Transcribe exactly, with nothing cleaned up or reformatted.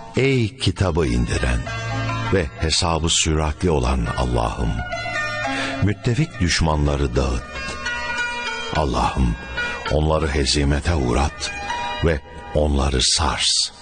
Ey kitabı indiren ve hesabı süratli olan Allah'ım, müttefik düşmanları dağıt. Allah'ım, onları hezimete uğrat ve onları sars.